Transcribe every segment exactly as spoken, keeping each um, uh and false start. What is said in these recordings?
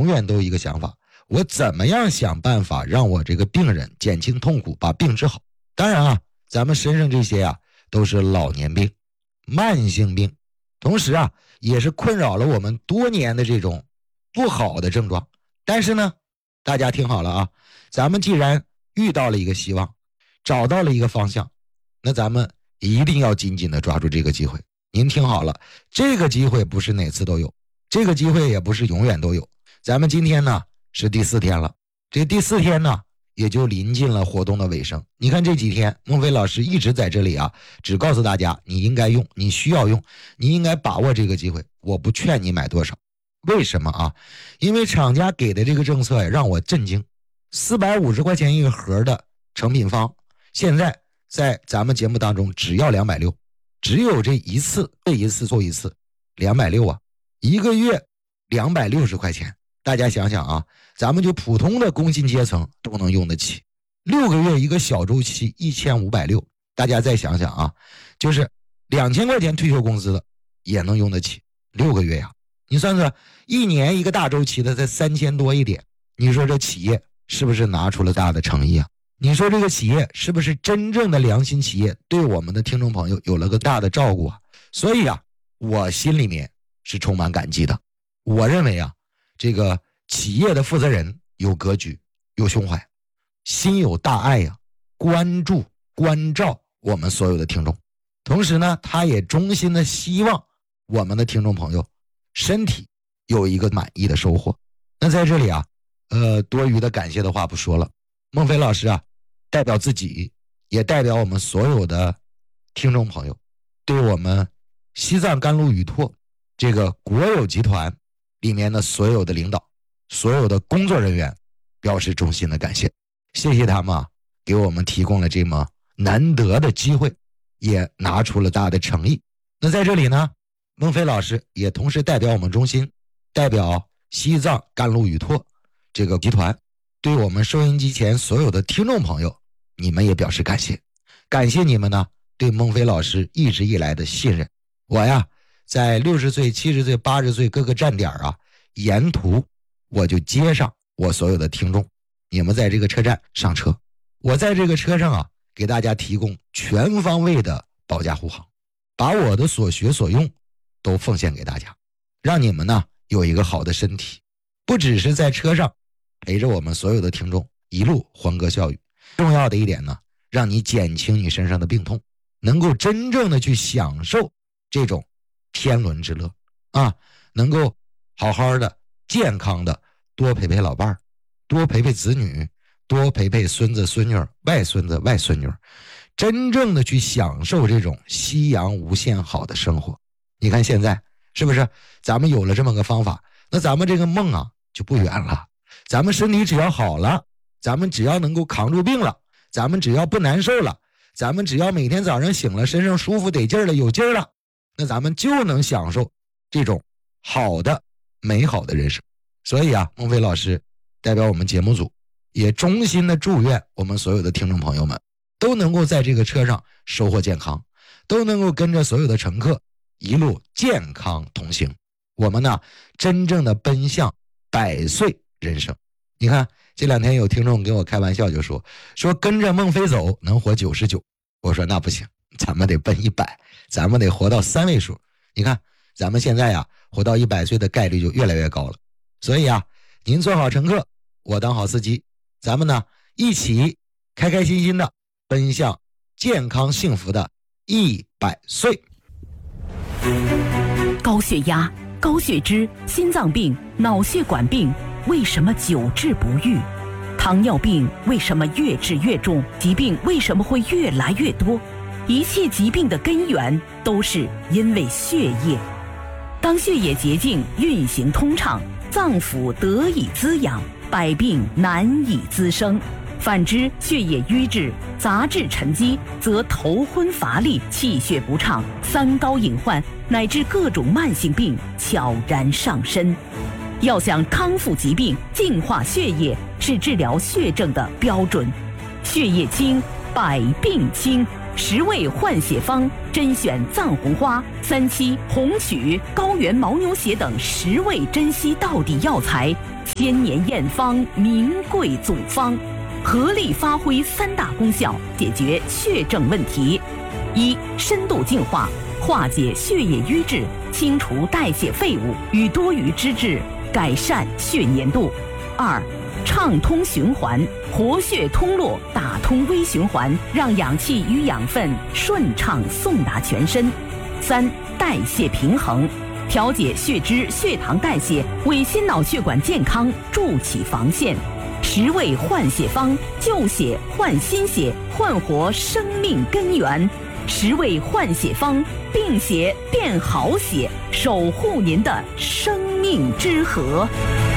永远都有一个想法，我怎么样想办法让我这个病人减轻痛苦，把病治好。当然啊，咱们身上这些啊都是老年病、慢性病，同时啊也是困扰了我们多年的这种不好的症状。但是呢，大家听好了啊，咱们既然遇到了一个希望，找到了一个方向，那咱们一定要紧紧的抓住这个机会。您听好了，这个机会不是哪次都有，这个机会也不是永远都有。咱们今天呢是第四天了，这第四天呢也就临近了活动的尾声。你看这几天孟非老师一直在这里啊，只告诉大家你应该用，你需要用，你应该把握这个机会。我不劝你买多少，为什么啊？因为厂家给的这个政策呀让我震惊，四百五十块钱一个盒的成品方，现在在咱们节目当中只要两百六十，只有这一次，这一次做一次两百六十啊，一个月两百六十块钱。大家想想啊，咱们就普通的工薪阶层都能用得起，六个月一个小周期一千五百六十，大家再想想啊，就是两千块钱退休工资的也能用得起，六个月呀，你算算一年一个大周期的才三千多一点，你说这企业是不是拿出了大的诚意啊？你说这个企业是不是真正的良心企业，对我们的听众朋友有了个大的照顾啊？所以啊，我心里面是充满感激的。我认为啊，这个企业的负责人有格局、有胸怀，心有大爱呀、啊，关注、关照我们所有的听众。同时呢，他也衷心的希望我们的听众朋友身体有一个满意的收获。那在这里啊，呃，多余的感谢的话不说了。孟非老师啊，代表自己，也代表我们所有的听众朋友，对我们西藏甘露语拓这个国有集团里面的所有的领导、所有的工作人员表示衷心的感谢。谢谢他们啊，给我们提供了这么难得的机会，也拿出了大的诚意。那在这里呢，孟非老师也同时代表我们中心，代表西藏甘露语拓这个集团，对我们收音机前所有的听众朋友，你们也表示感谢。感谢你们呢对孟非老师一直以来的信任。我呀在六十岁、七十岁、八十岁各个站点啊，沿途我就接上我所有的听众，你们在这个车站上车，我在这个车上啊给大家提供全方位的保驾护航，把我的所学所用都奉献给大家，让你们呢有一个好的身体，不只是在车上陪着我们所有的听众一路欢歌笑语，重要的一点呢，让你减轻你身上的病痛，能够真正的去享受这种天伦之乐啊，能够好好的健康的多陪陪老伴儿，多陪陪子女，多陪陪孙子孙女、外孙子外孙女，真正的去享受这种夕阳无限好的生活。你看现在是不是咱们有了这么个方法，那咱们这个梦啊就不远了。咱们身体只要好了，咱们只要能够扛住病了，咱们只要不难受了，咱们只要每天早上醒了身上舒服得劲儿了，有劲儿了，那咱们就能享受这种好的美好的人生。所以啊，孟非老师代表我们节目组也衷心的祝愿我们所有的听众朋友们都能够在这个车上收获健康，都能够跟着所有的乘客一路健康同行，我们呢真正的奔向百岁人生。你看这两天有听众给我开玩笑，就说说跟着孟非走能活九十九，我说那不行，咱们得奔一百，咱们得活到三位数。你看咱们现在呀活到一百岁的概率就越来越高了。所以啊，您做好乘客，我当好司机，咱们呢一起开开心心的奔向健康幸福的一百岁。 高血压、高血脂、心脏病、脑血管病为什么久治不愈？糖尿病为什么越治越重？疾病为什么会越来越多？一切疾病的根源都是因为血液。当血液洁净运行通畅，脏腑得以滋养，百病难以滋生。反之，血液瘀滞、杂质沉积，则头昏乏力、气血不畅、三高隐患乃至各种慢性病悄然上身。要想康复疾病、净化血液，是治疗血症的标准。血液清，百病清。十味换血方甄选藏红花、三七、红曲、高原牦牛血等十味珍稀到底药材， 千年验方，名贵祖方，合力发挥三大功效，解决血症问题：一、深度净化，化解血液瘀滞，清除代谢废物与多余脂质，改善血粘度；二、畅通循环，活血通络，打通微循环，让氧气与养分顺畅送达全身；三、代谢平衡，调节血脂、血糖代谢，为心脑血管健康筑起防线。十味换血方，救血换新血，焕活生命根源。十味换血方，病血变好血，守护您的生命之河。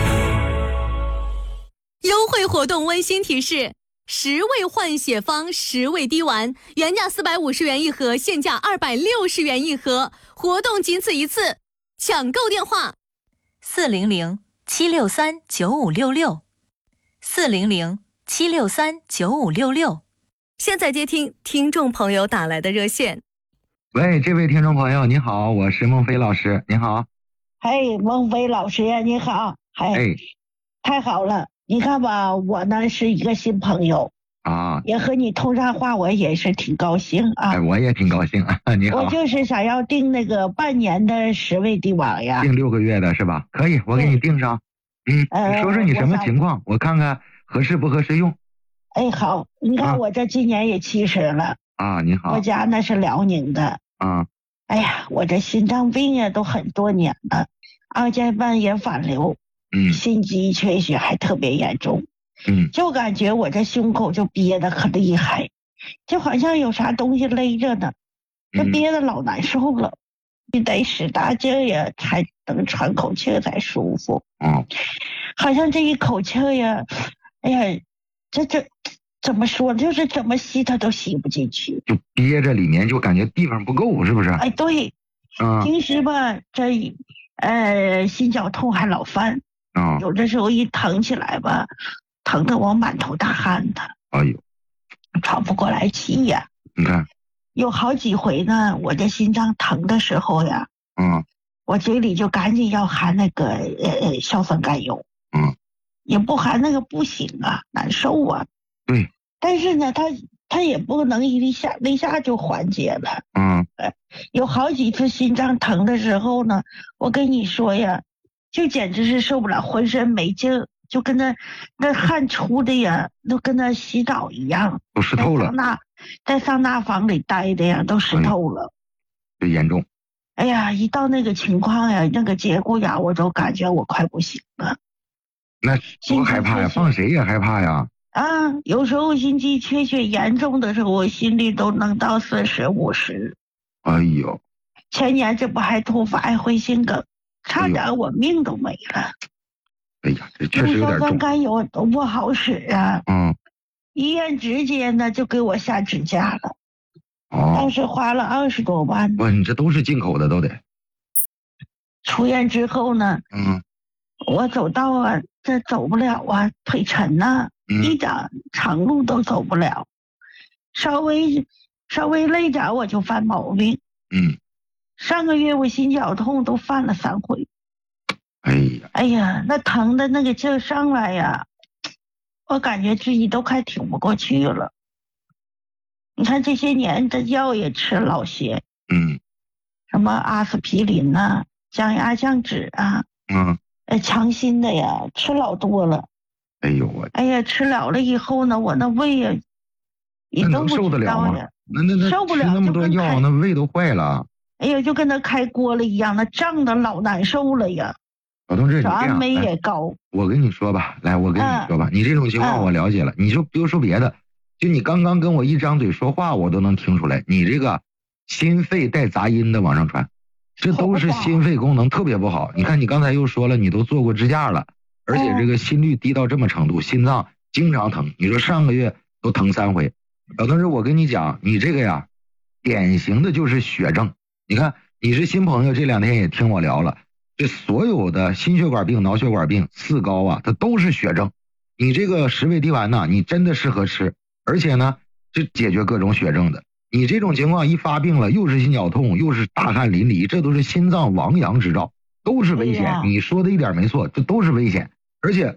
优惠活动温馨提示：十味换血方十味滴丸，原价四百五十元一盒，现价二百六十元一盒，活动仅此一次，抢购电话： 四零零七六三九五六六，四零零七六三九五六六。 现在接听听众朋友打来的热线。 喂，这位听众朋友，你好，我是孟非老师，你好。 嘿，孟非老师呀，你好。哎， 哎， 太好了，你看吧，我呢是一个新朋友啊， 也和你通上话，我也是挺高兴啊。 哎，我也挺高兴啊。你好。 我就是想要订那个半年的十味滴丸呀。 订六个月的是吧？可以，我给你订上。嗯， 呃、 你说说你什么情况，我, 我看看合适不合适用。 哎，好，你看我这今年也七十了啊。你好。 我家那是辽宁的啊。 哎呀，我这心脏病呀都很多年了，二尖瓣也反流， 嗯， 心肌缺血还特别严重， 嗯， 就感觉我这胸口就憋得可厉害，就好像有啥东西勒着呢，这憋得老难受了，你、嗯、得使大劲呀才能喘口气才舒服。 嗯， 好像这一口气呀，哎呀，这这怎么说，就是怎么吸它都吸不进去， 就憋着里面就感觉地方不够，是不是？ 哎，对， 嗯， 平时吧这呃心绞痛还老犯， 嗯， 有的时候一疼起来吧，疼得我满头大汗的， 哎呦， 喘不过来气呀。 你看， 有好几回呢，我这心脏疼的时候呀， 嗯， 我嘴里就赶紧要含那个呃硝酸甘油， 嗯， 也不含那个不行啊，难受啊。 对。 但是呢，它它也不能一下一下就缓解了。 嗯， 呃，有好几次心脏疼的时候呢，我跟你说呀，就简直是受不了，浑身没劲儿，就跟那那汗出的呀，都跟那洗澡一样， 都湿透了。 那在桑拿房里待的呀，都湿透了， 最、哎、严重。 哎呀，一到那个情况呀，那个节骨眼，我都感觉我快不行了。 那多害怕呀，放谁也害怕呀。 啊，有时候心肌缺血严重的时候，我心率都能到四十五十。 哎呦， 前年这不还突发爱灰心梗，差点我命都没了。 哎呀，这确实有点重。 酸甘油都不好使啊。 嗯。 医院直接呢就给我下支架了。 哦。 当时花了二十多万。 哇，你这都是进口的，都得。 出院之后呢， 嗯， 我走道啊，这走不了啊，腿沉呐、啊。 嗯、 一点长路都走不了，稍微稍微累点我就犯毛病。 嗯， 上个月我心绞痛都犯了三回。 哎呀， 哎呀，那疼的那个劲儿上来呀，我感觉自己都快挺不过去了。你看这些年这药也吃老些， 嗯， 什么阿司匹林啊、降压降脂啊， 嗯， 呃，强心的呀，吃老多了。 哎呦我， 哎呀，吃了了以后呢，我那胃呀， 你能受得了吗？那那那受不了， 吃那么多药，那胃都坏了。 哎呀，就跟那开锅了一样，那胀的老难受了呀。 老同志，你这样， 安酶也高。 我跟你说吧，来，我跟你说吧，嗯、你这种情况我了解了。嗯、你就不用说别的，就你刚刚跟我一张嘴说话，我都能听出来，你这个心肺带杂音的往上传，这都是心肺功能特别不好。你看你刚才又说了，你都做过支架了。而且这个心率低到这么程度，心脏经常疼。你说上个月都疼三回，老同志，我跟你讲，你这个呀，典型的就是血症。你看你是新朋友，这两天也听我聊了，这所有的心血管病、脑血管病、四高啊，它都是血症。你这个十味滴丸呢，你真的适合吃，而且呢，是解决各种血症的。你这种情况一发病了，又是心绞痛，又是大汗淋漓，这都是心脏亡阳之兆，都是危险。你说的一点没错，这都是危险。 而且